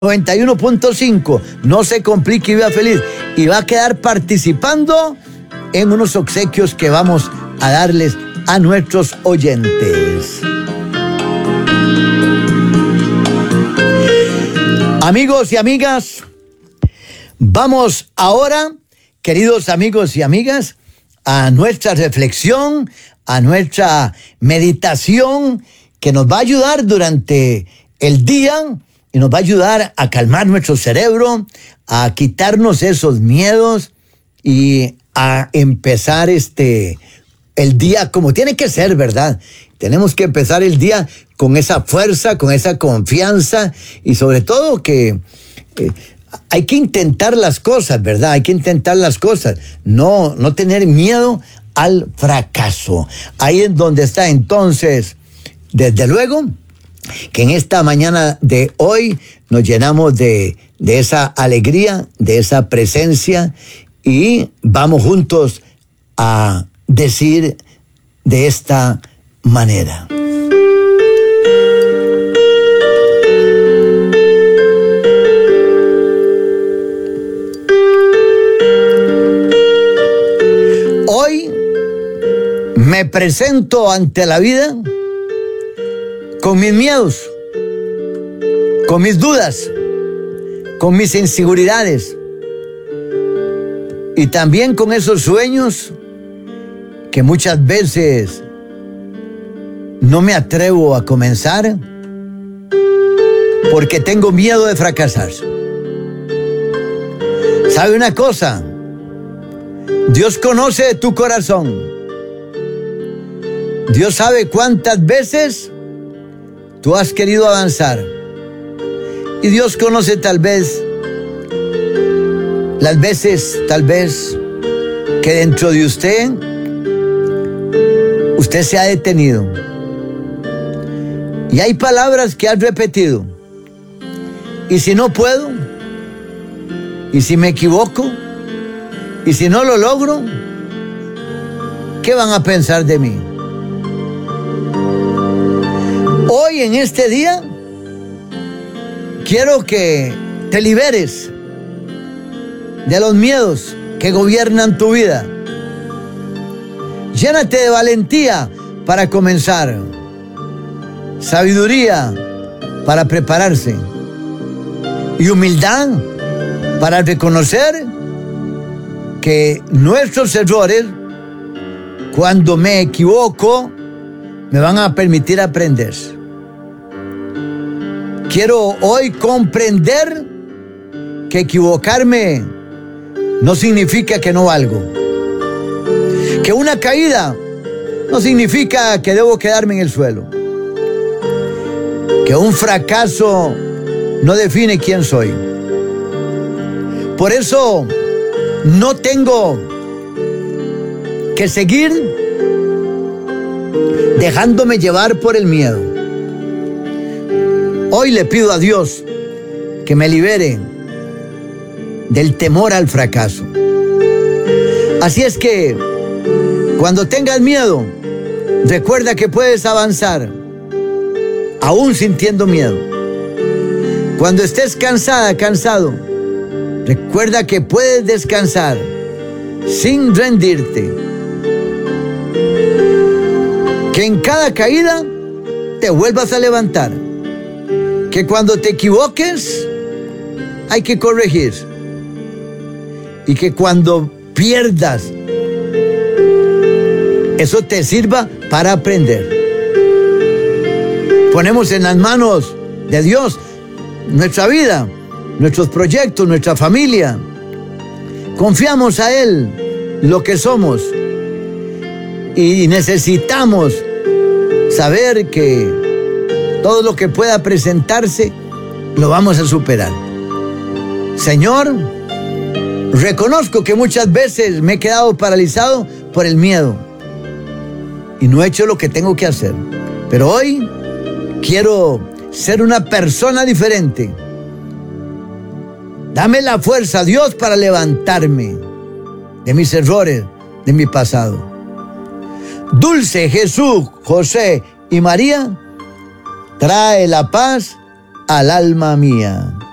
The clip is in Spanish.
91.5. No se complique y viva feliz. Y va a quedar participando en unos obsequios que vamos a darles a nuestros oyentes. Amigos y amigas, vamos ahora, queridos amigos y amigas, a nuestra reflexión, a nuestra meditación que nos va a ayudar durante el día y nos va a ayudar a calmar nuestro cerebro, a quitarnos esos miedos y a empezar el día como tiene que ser, ¿verdad? Tenemos que empezar el día con esa fuerza, con esa confianza y sobre todo que hay que intentar las cosas, ¿verdad? Hay que intentar las cosas, no tener miedo al fracaso. Ahí es donde está entonces, desde luego, que en esta mañana de hoy nos llenamos de esa alegría, de esa presencia y vamos juntos a decir de esta manera. Hoy me presento ante la vida con mis miedos, con mis dudas, con mis inseguridades y también con esos sueños que muchas veces no me atrevo a comenzar porque tengo miedo de fracasar. ¿Sabe una cosa? Dios conoce tu corazón. Dios sabe cuántas veces tú has querido avanzar. Y Dios conoce tal vez las veces, tal vez, que dentro de usted se ha detenido. Y hay palabras que has repetido. Y si no puedo, y si me equivoco, y si no lo logro, ¿qué van a pensar de mí? Hoy en este día quiero que te liberes de los miedos que gobiernan tu vida. Llénate de valentía para comenzar, sabiduría para prepararse y humildad para reconocer que nuestros errores, cuando me equivoco, me van a permitir aprender. Quiero hoy comprender que equivocarme no significa que no valgo. Que una caída no significa que debo quedarme en el suelo. Que un fracaso no define quién soy. Por eso no tengo que seguir dejándome llevar por el miedo. Hoy le pido a Dios que me libere del temor al fracaso. Así es que cuando tengas miedo, recuerda que puedes avanzar aún sintiendo miedo. Cuando estés cansada, cansado, recuerda que puedes descansar sin rendirte. Que en cada caída te vuelvas a levantar. Que cuando te equivoques hay que corregir. Y que cuando pierdas, eso te sirva para aprender. Ponemos en las manos de Dios nuestra vida, nuestros proyectos, nuestra familia. Confiamos a Él lo que somos. Y necesitamos saber que todo lo que pueda presentarse lo vamos a superar. Señor, reconozco que muchas veces me he quedado paralizado por el miedo y no he hecho lo que tengo que hacer. Pero hoy quiero ser una persona diferente. Dame la fuerza, Dios, para levantarme de mis errores, de mi pasado. Dulce Jesús, José y María, trae la paz al alma mía.